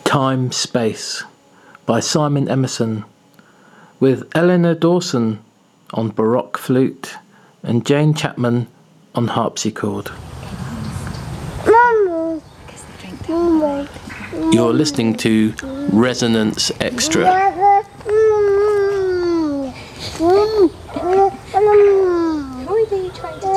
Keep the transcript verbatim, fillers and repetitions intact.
Time, Space by Simon Emerson, with Eleanor Dawson on baroque flute and Jane Chapman on harpsichord. Mama. Mama. You're listening to Resonance Extra. Who are you trying to